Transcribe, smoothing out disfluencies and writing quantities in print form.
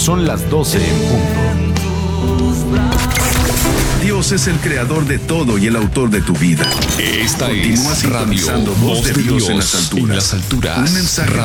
Son las 12 en punto. Dios es el creador de todo y el autor de tu vida. Esta Continúa es Radio sintonizando Voz de Dios en las alturas. Un mensaje